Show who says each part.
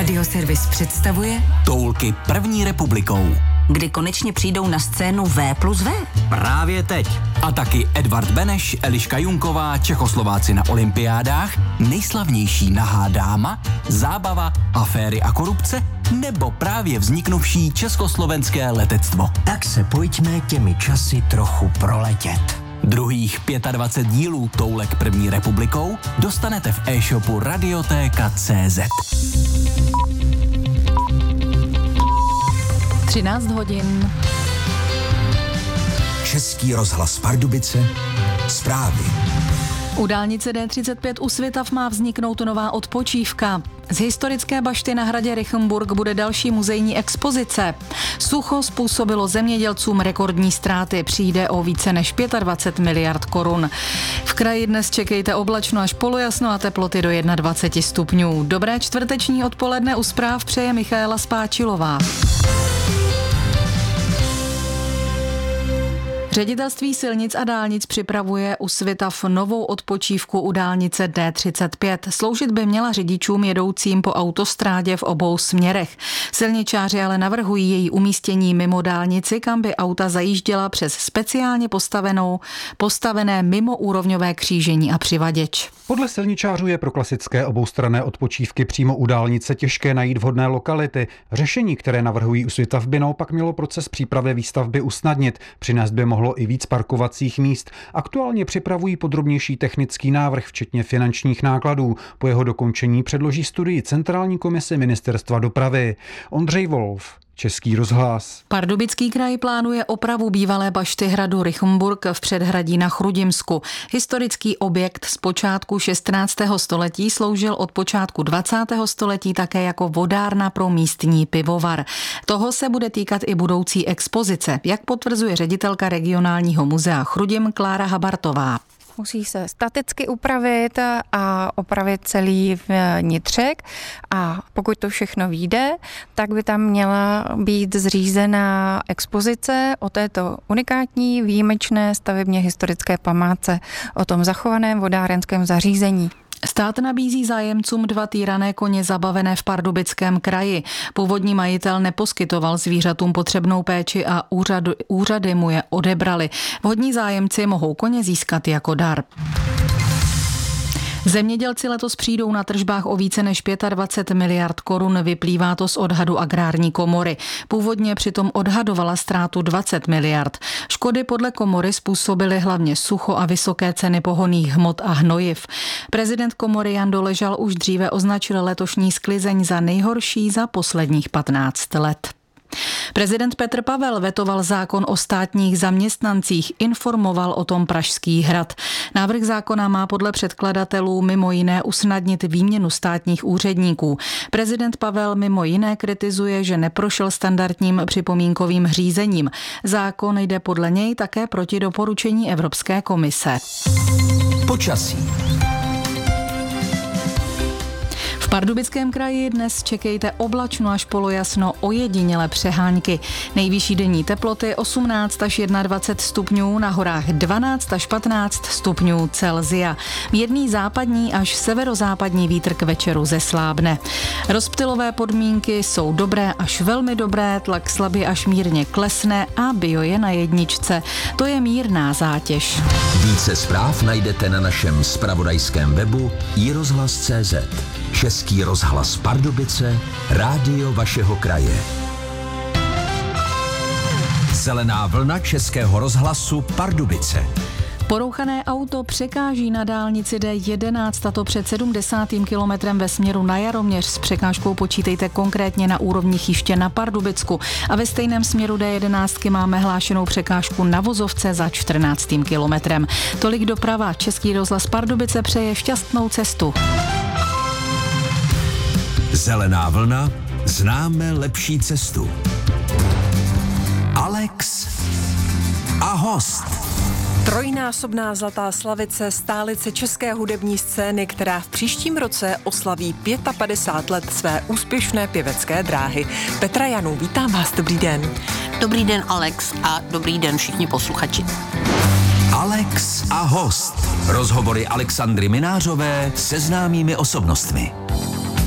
Speaker 1: Radioservis představuje
Speaker 2: Toulky první republikou.
Speaker 1: Kdy konečně přijdou na scénu V+V?
Speaker 2: Právě teď. A taky Edvard Beneš, Eliška Junková, Čechoslováci na olympiádách, nejslavnější nahá dáma, zábava, aféry a korupce, nebo právě vzniknuvší československé letectvo.
Speaker 3: Tak se pojďme těmi časy trochu proletět.
Speaker 2: Druhých 25 dílů Toulek první republikou dostanete v e-shopu Radiotéka.cz.
Speaker 4: 13 hodin.
Speaker 3: Český rozhlas Pardubice, zprávy.
Speaker 4: U dálnice D35 u Svitav má vzniknout nová odpočívka. Z historické bašty na hradě Rychenburg bude další muzejní expozice. Sucho způsobilo zemědělcům rekordní ztráty. Přijde o více než 25 miliard korun. V kraji dnes čekejte oblačno až polojasno a teploty do 21 stupňů. Dobré čtvrteční odpoledne u zpráv přeje Michaela Spáčilová. Ředitelství silnic a dálnic připravuje u Svitav novou odpočívku u dálnice D35. Sloužit by měla řidičům jedoucím po autostrádě v obou směrech. Silničáři ale navrhují její umístění mimo dálnici, kam by auta zajížděla přes speciálně postavené mimoúrovňové křížení a přivaděč.
Speaker 5: Podle silničářů je pro klasické oboustranné odpočívky přímo u dálnice těžké najít vhodné lokality. Řešení, které navrhují u Svitav, by naopak mělo proces přípravy výstavby usnadnit. Přinést by mohlo i víc parkovacích míst. Aktuálně připravují podrobnější technický návrh, včetně finančních nákladů. Po jeho dokončení předloží studii Centrální komise Ministerstva dopravy. Ondřej Wolf, Český rozhlas.
Speaker 4: Pardubický kraj plánuje opravu bývalé bašty hradu Rychenburg v předhradí na Chrudimsku. Historický objekt z počátku 16. století sloužil od počátku 20. století také jako vodárna pro místní pivovar. Toho se bude týkat i budoucí expozice, jak potvrzuje ředitelka regionálního muzea Chrudim Klára Habartová.
Speaker 6: Musí se staticky upravit a opravit celý vnitřek a pokud to všechno vyjde, tak by tam měla být zřízená expozice o této unikátní, výjimečné stavebně historické památce, o tom zachovaném vodárenském zařízení.
Speaker 4: Stát nabízí zájemcům 2 týrané koně zabavené v Pardubickém kraji. Původní majitel neposkytoval zvířatům potřebnou péči a úřady mu je odebrali. Vhodní zájemci mohou koně získat jako dar. Zemědělci letos přijdou na tržbách o více než 25 miliard korun, vyplývá to z odhadu Agrární komory. Původně přitom odhadovala ztrátu 20 miliard. Škody podle komory způsobily hlavně sucho a vysoké ceny pohonných hmot a hnojiv. Prezident komory Jan Doležal už dříve označil letošní sklizeň za nejhorší za posledních 15 let. Prezident Petr Pavel vetoval zákon o státních zaměstnancích, informoval o tom Pražský hrad. Návrh zákona má podle předkladatelů mimo jiné usnadnit výměnu státních úředníků. Prezident Pavel mimo jiné kritizuje, že neprošel standardním připomínkovým řízením. Zákon jde podle něj také proti doporučení Evropské komise.
Speaker 2: Počasí.
Speaker 4: V Pardubickém kraji dnes čekejte oblačno až polojasno, ojedinělé přehánky. Nejvyšší denní teploty 18 až 21 stupňů, na horách 12 až 15 stupňů Celsia. Mírný západní až severozápadní vítr k večeru zeslábne. Rozptylové podmínky jsou dobré až velmi dobré, tlak slabě až mírně klesne a bio je na 1. To je mírná zátěž.
Speaker 7: Více zpráv najdete na našem zpravodajském webu iRozhlas.cz. Český rozhlas Pardubice, rádio vašeho kraje. Zelená vlna Českého rozhlasu Pardubice.
Speaker 4: Porouchané auto překáží na dálnici D11, a to před 70. kilometrem ve směru na Jaroměř. S překážkou počítejte konkrétně na úrovni Chýště na Pardubicku. A ve stejném směru D11 máme hlášenou překážku na Vozovce za 14. kilometrem. Tolik doprava. Český rozhlas Pardubice přeje šťastnou cestu.
Speaker 7: Zelená vlna, známe lepší cestu. Alex a host.
Speaker 8: Trojnásobná zlatá slavice, stálice české hudební scény, která v příštím roce oslaví 55 let své úspěšné pěvecké dráhy. Petra Janů, vítám vás, dobrý den.
Speaker 9: Dobrý den, Alex, a dobrý den všichni posluchači.
Speaker 7: Alex a host. Rozhovory Alexandry Minářové se známými osobnostmi.